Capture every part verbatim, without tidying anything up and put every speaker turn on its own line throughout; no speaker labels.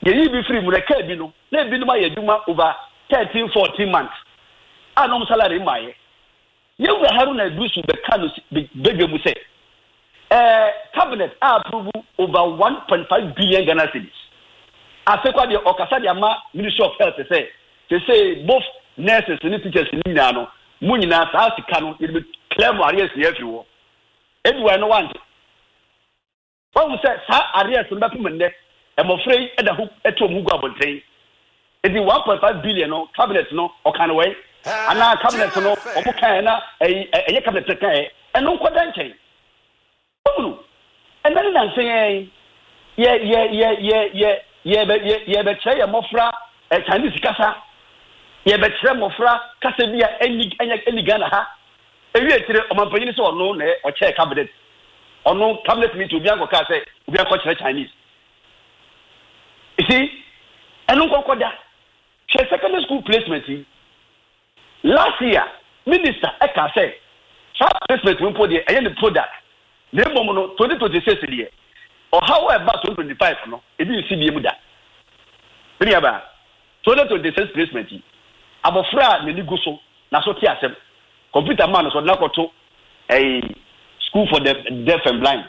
Ye be free mu na ka bi no. Na bi no ma ye duma over thirteen fourteen months. Anom salary maye. Ye we Haruna Idrisu be kanu be mu say. Eh cabinet approve over one point five billion Ghana cedis. Afekwa de okasa de ama Ministry of Health say they say both nurses and teachers ni na no mu nyina sa sika no ye be claim arrears ye afi wo. Anywhere no want. When say sa arrears no be pem ne I'm afraid at the hook at home who got one thing. It's one point five billion no cabinet no or kind of way. And now cabinet no or Mukana a cabinet and no quadrant. Oh, and then I'm saying, yeah, yeah, yeah, yeah, yeah, yeah, but yeah, yeah, but say a mofra a Chinese casa. Yeah, but say mofra Casabia any any Ghana ha. A year to my police or no or chair cabinet or no cabinet me to Bianco Case, we are quite Chinese. You see, and no concorda. She secondary school placement. Last year, Minister Eka said, "Some placement will put the end product. Name mono twenty twenty six year, or however twenty twenty five no. It is C B M da. Bring about twenty twenty six placement. Abofra ne guso na so ti asem. Computer man so na koto a school for the deaf and blind."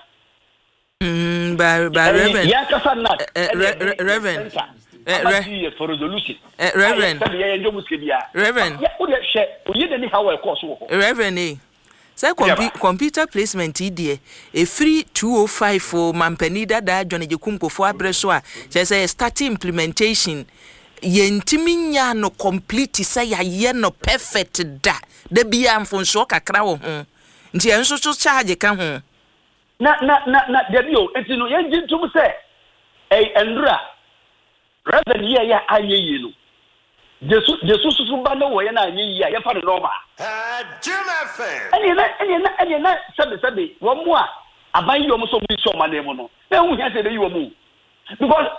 Mm, by by Reverend.
Yeah, kasa na.
Reverend.
For resolution.
Reverend. Reverend.
Yeah, we share. We need how we course.
Reverend. Say computer placement idea. A free two oh five for Mampenida da Johnny Jukumko for Abresoa. Say starting implementation. Yentimi nya no complete say ya no perfect da. De bi am fon so kakra wo ho. Nti enso so charge ka ho.
Na na na na debi o enti no yen jintum say eh endura rather yeah yeah anye yi no jesu jesu susu ba no wo ye na anye yi ya fa no normal eh Jim F M anye na anye na anye na sabe sabe wo mu a aban yi o mo so mu so ma na mu no na hu ya say dey wo mu because